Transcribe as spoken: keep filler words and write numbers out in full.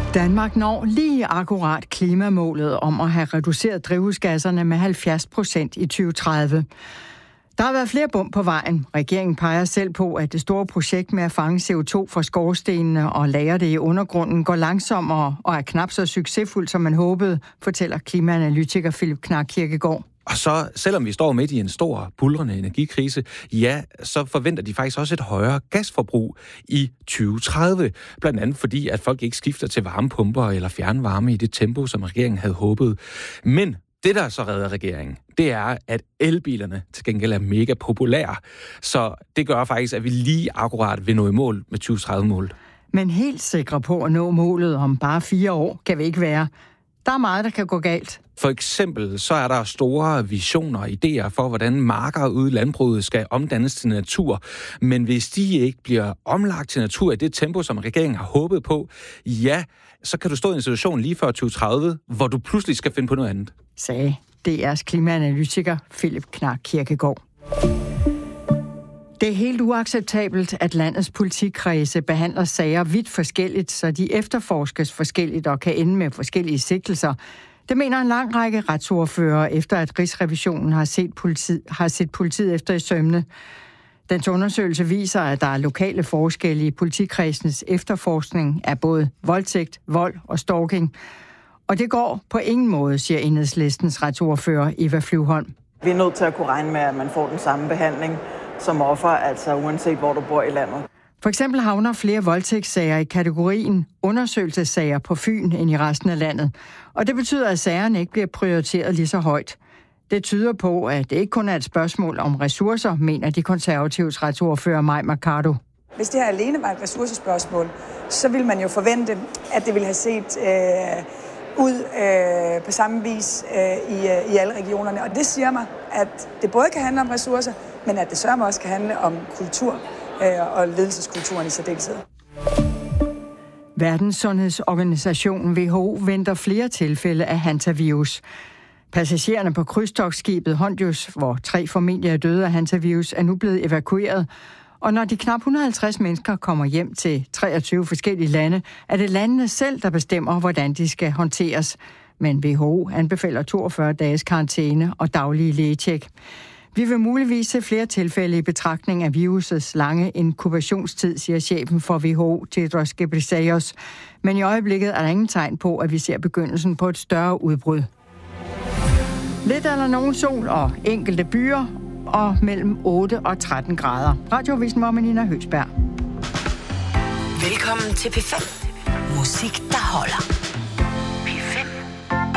Danmark når lige akkurat klimamålet om at have reduceret drivhusgasserne med halvfjerds procent i tyve tredive. Der har været flere bump på vejen. Regeringen peger selv på, at det store projekt med at fange C O to fra skorstenene og lagre det i undergrunden går langsommere og er knap så succesfuldt, som man håbede, fortæller klimaanalytiker Philip Knark Kirkegaard. Og så, selvom vi står midt i en stor, buldrende energikrise, ja, så forventer de faktisk også et højere gasforbrug i tyve tredive. Blandt andet fordi, at folk ikke skifter til varmepumper eller fjernvarme i det tempo, som regeringen havde håbet. Men det, der så redder regeringen, det er, at elbilerne til gengæld er mega populære. Så det gør faktisk, at vi lige akkurat vil nå i mål med tyve tredive-målet. Men helt sikre på at nå målet om bare fire år kan vi ikke være. Der er meget, der kan gå galt. For eksempel så er der store visioner og idéer for, hvordan marker ude i landbruget skal omdannes til natur. Men hvis de ikke bliver omlagt til natur i det tempo, som regeringen har håbet på, ja, så kan du stå i en situation lige før tyve tredive, hvor du pludselig skal finde på noget andet. Sagde D R's klimaanalytiker Philip Knark Kirkegaard. Det er helt uacceptabelt, at landets politikredse behandler sager vidt forskelligt, så de efterforskes forskelligt og kan ende med forskellige sigtelser. Det mener en lang række retsordførere, efter at Rigsrevisionen har set politiet, har set politiet efter i sømne. Dens undersøgelse viser, at der er lokale forskelle i politikredsens efterforskning af både voldtægt, vold og stalking. Og det går på ingen måde, siger Enhedslistens retsordfører Eva Flyvholm. Vi er nødt til at kunne regne med, at man får den samme behandling som offer, altså uanset hvor du bor i landet. For eksempel havner flere voldtægtssager i kategorien undersøgelsessager på Fyn end i resten af landet. Og det betyder, at sagerne ikke bliver prioriteret lige så højt. Det tyder på, at det ikke kun er et spørgsmål om ressourcer, mener de konservatives retsordfører Mai Mercado. Hvis det her alene var et ressourcespørgsmål, så ville man jo forvente, at det ville have set øh, ud øh, på samme vis øh, i, øh, i alle regionerne. Og det siger mig, at det både kan handle om ressourcer, men at det sørme også kan handle om kultur øh, og ledelseskulturen i særdeleshed. Verdenssundhedsorganisationen W H O venter flere tilfælde af hantavirus. Passagererne på krydstogtskibet Hondius, hvor tre formentlig er døde af hantavirus, er nu blevet evakueret. Og når de knap et hundrede og halvtreds mennesker kommer hjem til treogtyve forskellige lande, er det landene selv, der bestemmer, hvordan de skal håndteres. Men W H O anbefaler toogfyrre dages karantæne og daglige lægetjek. Vi vil muligvis se flere tilfælde i betragtning af virusets lange inkubationstid, siger chefen for W H O, Tedros Ghebreyesus. Men i øjeblikket er der ingen tegn på, at vi ser begyndelsen på et større udbrud. Lidt eller nogen sol og enkelte byer, og mellem otte og tretten grader. Radioavisen med Nina Høgsberg. Velkommen til P fem. Musik, der holder.